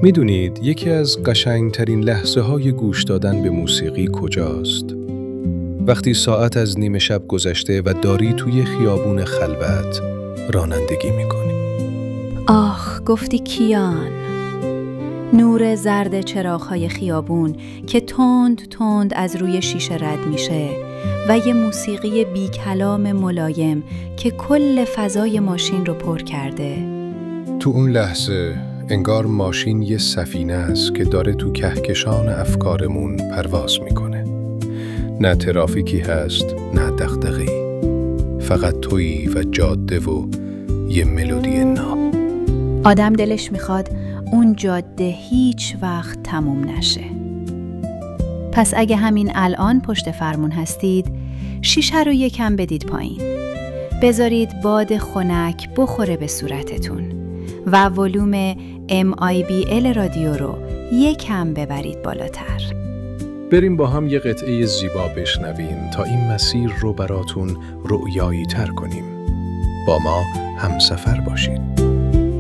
میدونید یکی از قشنگترین لحظه های گوش دادن به موسیقی کجاست؟ وقتی ساعت از نیمه شب گذشته و داری توی خیابون خلوت رانندگی میکنی. آخ گفتی کیان. نور زرد چراغ‌های خیابون که تند تند از روی شیشه رد میشه و یه موسیقی بی کلام ملایم که کل فضای ماشین رو پر کرده. تو اون لحظه انگار ماشین یه سفینه است که داره تو کهکشان افکارمون پرواز میکنه. نه ترافیکی هست، نه دغدغه‌ای. فقط تویی و جاده و یه ملودی ناب. آدم دلش میخواد اون جاده هیچ وقت تموم نشه. پس اگه همین الان پشت فرمون هستید، شیشه رو یکم بدید پایین. بذارید باد خنک بخوره به صورتتون و ولوم MIBL رادیو رو یکم ببرید بالاتر. بریم با هم یه قطعه زیبا بشنویم تا این مسیر رو براتون رؤیایی تر کنیم. با ما همسفر باشید.